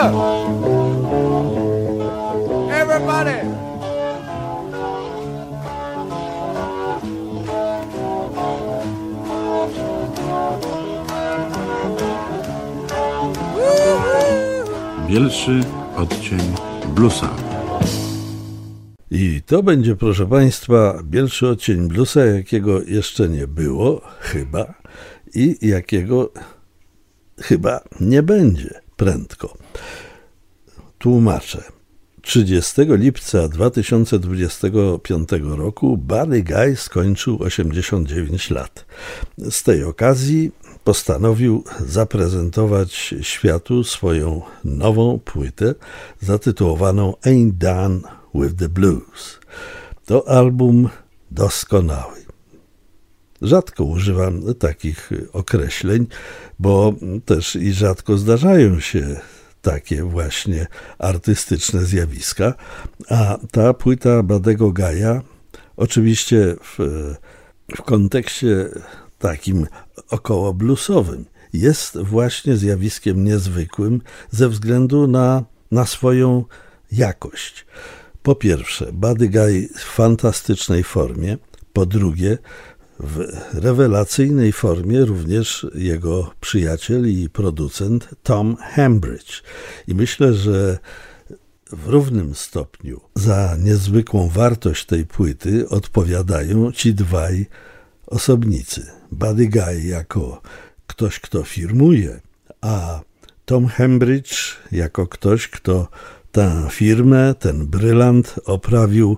up. Everybody. Bielszy odcień bluesa. I to będzie, proszę Państwa, bielszy odcień bluesa, jakiego jeszcze nie było, chyba, i jakiego chyba nie będzie prędko. Tłumaczę. 30 lipca 2025 roku Buddy Guy skończył 89 lat. Z tej okazji postanowił zaprezentować światu swoją nową płytę zatytułowaną Ain't Done with the Blues. To album doskonały. Rzadko używam takich określeń, bo też i rzadko zdarzają się takie właśnie artystyczne zjawiska, a ta płyta Buddego Guy'a oczywiście w kontekście takim około bluesowym jest właśnie zjawiskiem niezwykłym ze względu na swoją jakość. Po pierwsze, Buddy Guy w fantastycznej formie, po drugie, w rewelacyjnej formie również jego przyjaciel i producent Tom Hambridge. I myślę, że w równym stopniu za niezwykłą wartość tej płyty odpowiadają ci dwaj osobnicy. Buddy Guy jako ktoś, kto firmuje, a Tom Hambridge jako ktoś, kto tę firmę, ten brylant oprawił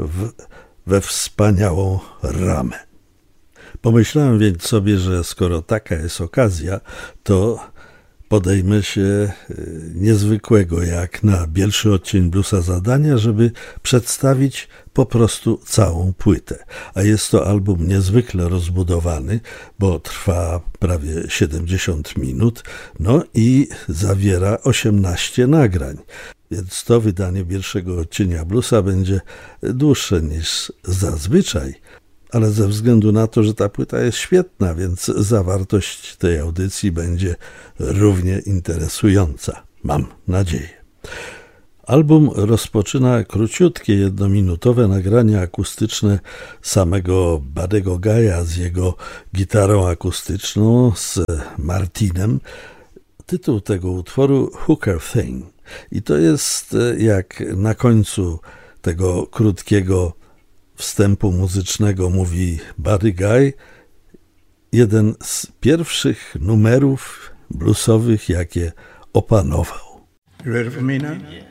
we wspaniałą ramę. Pomyślałem więc sobie, że skoro taka jest okazja, to podejmę się niezwykłego jak na bielszy odcień bluesa zadania, żeby przedstawić po prostu całą płytę. A jest to album niezwykle rozbudowany, bo trwa prawie 70 minut, no i zawiera 18 nagrań. Więc to wydanie pierwszego odcienia bluesa będzie dłuższe niż zazwyczaj, ale ze względu na to, że ta płyta jest świetna, więc zawartość tej audycji będzie równie interesująca. Mam nadzieję. Album rozpoczyna króciutkie, jednominutowe nagranie akustyczne samego Buddego Guy'a z jego gitarą akustyczną, z Martinem. Tytuł tego utworu Hooker Thing. I to jest, jak na końcu tego krótkiego wstępu muzycznego mówi Buddy Guy, jeden z pierwszych numerów bluesowych, jakie opanował. You ready for me now? Yeah.